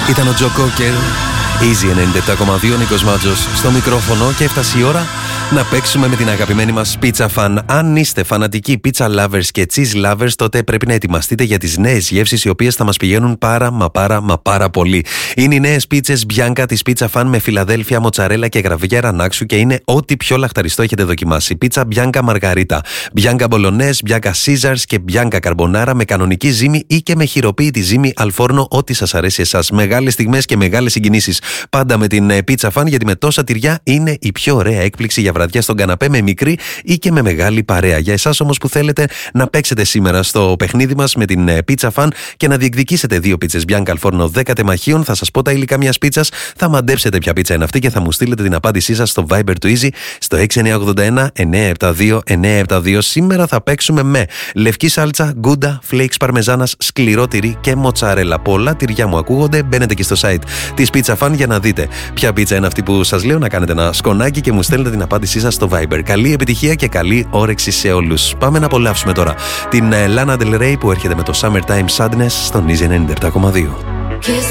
Ήταν ο Τζο Κόκερ. Easy 97,2, Νίκος Μάτζος στο μικρόφωνο και έφτασε η ώρα να παίξουμε με την αγαπημένη μας pizza fan. Αν είστε φανατικοί pizza lovers και cheese lovers, τότε πρέπει να ετοιμαστείτε για τις νέες γεύσεις οι οποίες θα μας πηγαίνουν πάρα πολύ. Είναι οι νέες πίτσες Bianca της Pizza Fan με Φιλαδέλφια, μοτσαρέλα και γραβιέρα ανάξου και είναι ό,τι πιο λαχταριστό έχετε δοκιμάσει. Πίτσα Bianca Margarita, Bianca Bolognese, Bianca Caesars και Bianca Carbonara με κανονική ζύμη ή και με χειροποίητη ζύμη αλφόρνο, ό,τι σας αρέσει εσάς. Μεγάλες στιγμές και μεγάλες συγκινήσεις. Πάντα με την Pizza Fan, γιατί με τόσα τυριά είναι η πιο ωραία έκπληξη για βραδιά στον καναπέ με μικρή ή και με μεγάλη παρέα. Για εσάς όμως που θέλετε να παίξετε σήμερα στο παιχνίδι μας με την Pizza Fan και να διεκδικήσετε 2 πίτσες Bianca Αλφόρνο 10 τεμαχίων, θα σας πω τα υλικά μιας πίτσας, θα μαντέψετε ποια πίτσα είναι αυτή και θα μου στείλετε την απάντησή σας στο Viber του Easy στο 6981 972 972. Σήμερα θα παίξουμε με λευκή σάλτσα, γκούντα, flakes παρμεζάνας, σκληρό τυρί και μοτσαρέλα. Πολλά τυριά μου ακούγονται. Μπαίνετε και στο site της Pizza Fan για να δείτε ποια πίτσα είναι αυτή που σας λέω, να κάνετε ένα σκονάκι και μου στέλνετε την απάντησή σας στο Viber. Καλή επιτυχία και καλή όρεξη σε όλους. Πάμε να απολαύσουμε τώρα την Lana Del Rey που έρχεται με το Summertime Sadness στον Easy 97,2.